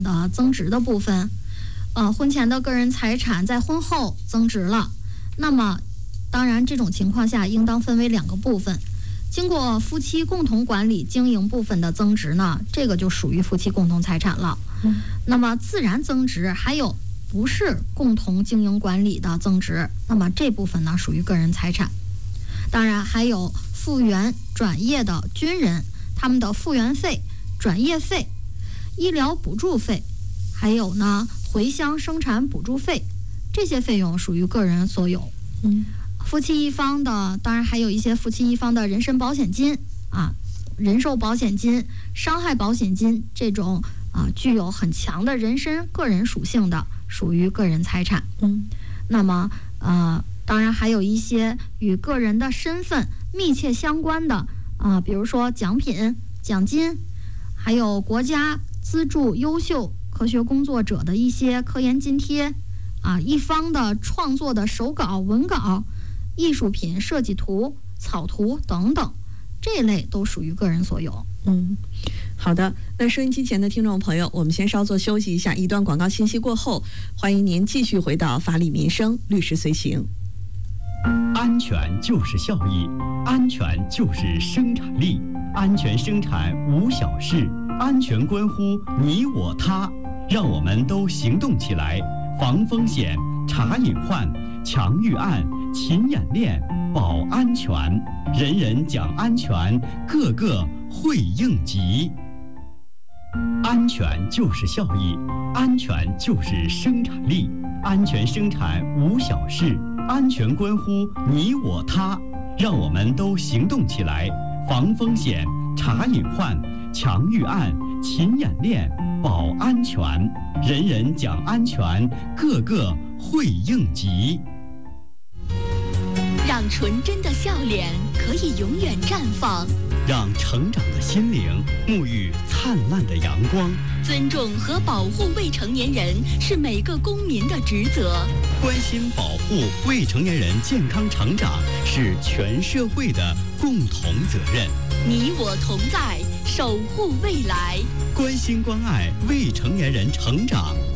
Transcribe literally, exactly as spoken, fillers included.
的增值的部分，呃，婚前的个人财产在婚后增值了，那么当然这种情况下应当分为两个部分。经过夫妻共同管理经营部分的增值呢，这个就属于夫妻共同财产了。嗯、那么自然增值还有不是共同经营管理的增值，那么这部分呢属于个人财产。当然还有复员转业的军人，他们的复员费、转业费、医疗补助费，还有呢回乡生产补助费，这些费用属于个人所有。嗯，夫妻一方的，当然还有一些夫妻一方的人身保险金啊、人寿保险金、伤害保险金这种啊具有很强的人身个人属性的，属于个人财产。嗯，那么呃，当然还有一些与个人的身份密切相关的啊、比如说奖品、奖金，还有国家资助优秀科学工作者的一些科研津贴啊，一方的创作的手稿、文稿、艺术品设计图、草图等等，这一类都属于个人所有。 嗯，好的。那收音机前的听众朋友，我们先稍作休息一下，一段广告信息过后，欢迎您继续回到法理民生律师随行。 安全就是效益，安全就是生产力，安全生产无小事，安全关乎你我他，让我们都行动起来，防风险，查隐患，强预案，勤演练，保安全，人人讲安全，个个会应急。安全就是效益，安全就是生产力，安全生产无小事，安全关乎你我他，让我们都行动起来，防风险，查隐患，强预案，勤演练，保安全，人人讲安全，个个会应急。 让纯真的笑脸可以永远绽放， 让成长的心灵沐浴灿烂的阳光。 尊重和保护未成年人是每个公民的职责， 关心保护未成年人健康成长是全社会的共同责任。 你我同在，守护未来， 关心关爱未成年人成长，